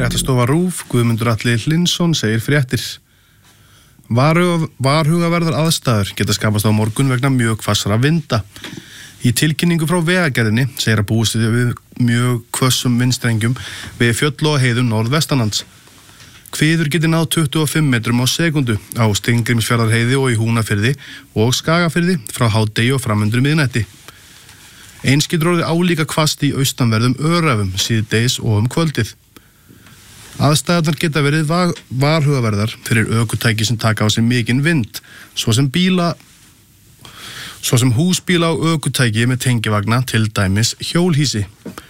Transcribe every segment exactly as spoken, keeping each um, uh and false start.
Fréttastofa RÚV, Guðmundur Atli Hlynsson segir fréttir. Varhuga, varhugaverðar aðstæður geta skapast á morgun vegna mjög hvassra vinda. Í tilkynningu frá Vegagerðinni segir að búist við mjög hvössum vindstrengjum við fjöll og heiðum norðvestanlands. Hviður geti náð tuttugu og fimm metrum á sekundu á Steingrímsfjarðarheiði og í Húnafirði og Skagafirði frá hádegi og framundir miðnætti. Eins getur orðið álíka hvasst í austanverðum Öræfum síðdegis og um kvöldið. Aðstæðarnar geta verið varhugaverðar fyrir ökutæki sem taka á sig mikinn vind, svo sem bíla, svo sem húsbíla og ökutæki með tengivagna, til dæmis hjólhýsi.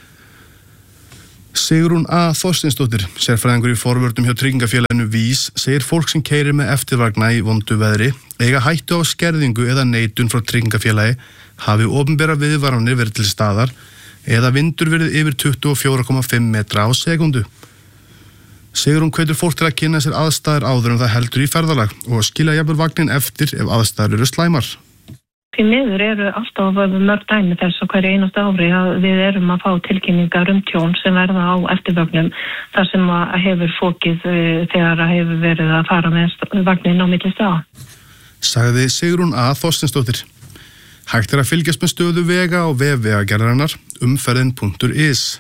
Sigrún A. Þorsteinsdóttir, sérfræðingur í forvörnum hjá tryggingafélaginu Vís, segir fólk sem keyrir með eftirvagna í vondu veðri eiga hættu á skerðingu eða neitun frá tryggingafélagi hafi opinbera viðvaranir verið til staðar eða vindur verið yfir tuttugu og fjögur komma fimm metra á sekundu. Sigrún hvetur fólk til að kynna sér aðstæður áður en það heldur í ferðalag og skilja jafnvel vagnin eftir ef aðstæður eru slæmar. Því miður eru alltaf mörg dæmi þess á hverju einasta ári að við erum að fá tilkynningar um tjón sem verða á eftirvögnum þar sem að hefur fókið þegar að hefur verið að fara með vagnin á milli staða. Sagði Sigrún A. Þorsteinsdóttir. Hægt er að fylgjast með stöðu vega á vef Vegagerðarinnar umferðin punktur is.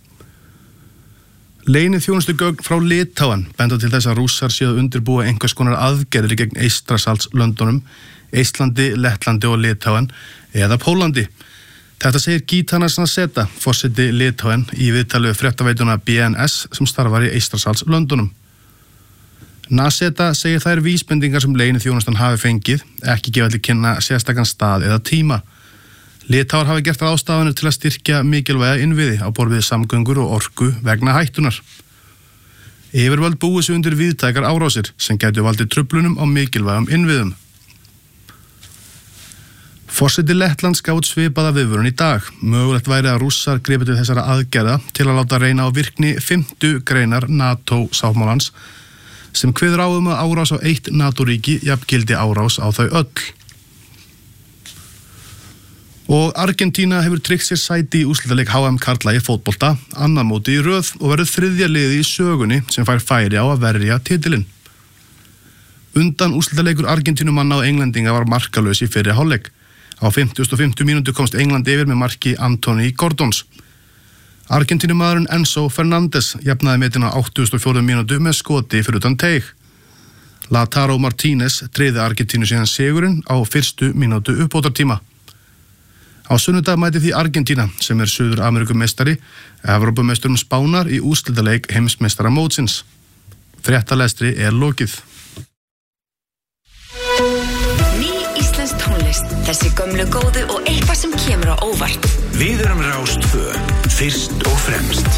Leinið þjónustugögn frá Litáen benda til þess að Rússar séu að undirbúa einhvers konar aðgerðir gegn Eystrasaltslöndunum, Eistlandi, Lettlandi og Litáen eða Pólandi. Þetta segir Gitanas Nausėda, forseti Litáen, í viðtali við fréttaveituna B N S sem starfar í Eystrasaltslöndunum. Nausėda segir þær vísbendingar sem leinið þjónustan hafi fengið ekki gefa til kynna sérstakan stað eða tíma. Litáar hafi gert ráðstafanir til að styrkja mikilvæga innviði á borð við samgöngur og orku vegna hættunar. Yfirvöld búi sig undir víðtækar árásir sem gætu valdið truflunum á mikilvægum innviðum. Forseti Lettlands gaf út svipaða viðvörun í dag. Mögulegt væri að Rússar gripu til þessara aðgerða til að láta reyna á virkni fimmtu greinar NATO-sáttmálans sem kveður á um að árás á eitt NATO-ríki jafngildi árás á þau öll. Og Argentína hefur tryggt sér sæti í úrslitaleik H M karla í fótbolta, annað móti í röð og verður þriðja liði í sögunni sem fær færi á að verja titilinn. Undan úrslitaleikur Argentínumanna og Englendinga var markalaus í fyrri hálfleik. Á fimmtíu og fimm mínútu komst England yfir með marki Anthony Gordons. Argentínumaðurinn Enzo Fernandez jafnaði metin á áttugasta og fjórðu mínútu með skoti fyrir utan teig. Lautaro Martínez tryggði Argentínu síðan sigurinn á fyrstu mínútu uppbótartíma. Á sunnudag mæti því Argentína sem er Suður-Ameríkumeistari, Evrópumeisturum Spánar í úrslitaleik heimsmeistara mótsins. Fréttalestri er lokið. Ný íslensk tónlist, þessi gömlu góðu og eitthvað sem kemur á óvart. Við erum Rás tvö, fyrst og fremst.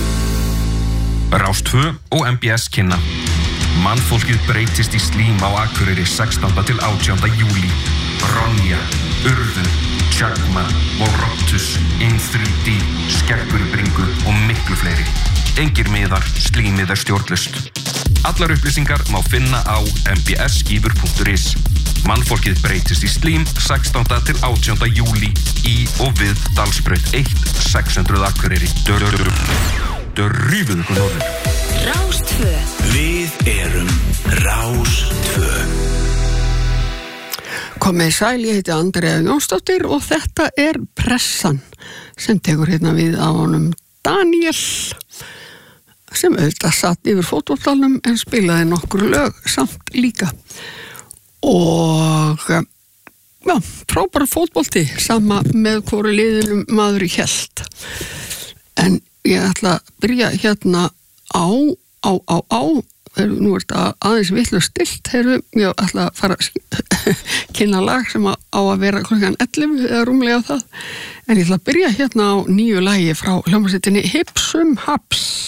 Rás tvö og M B S kynna. Mannfólkið breytist í slím á Akureyri sextánda til átjánda júlí. Ronja, Urðun, Tjagma, Volrottus, In þrjú D, Skeggur í bringu og miklu fleiri. Engir miðar, slímið er stjórnlaust. Allar upplýsingar má finna á m b s skífur punktur is. Mannfólkið breytist í slím sextánda til átjánda júlí í og við Dalsbraut eitt sex hundruð Akureyri. Dörrífið ykkur norður. Rás tvö. Við erum Rás tvö. Komið sæl, ég heiti Andrea Jónsdóttir og þetta er Pressan sem tekur hérna við á honum Daniel sem auðvitað satt yfir fótboltanum en spilaði nokkur lög samt líka. Og já, frábær fótbolti sama með hvoru liðinum maður í hélt. En ég ætla að byrja hérna á, á, á, á Heru, nú er þetta aðeins vitlaust stillt, heru, ég ætla að fara að kynna lag sem á að vera klukkan ellefu eða rúmlega það, en ég ætla að byrja hérna á nýju lagi frá hljómsveitinni Hipsum Haps.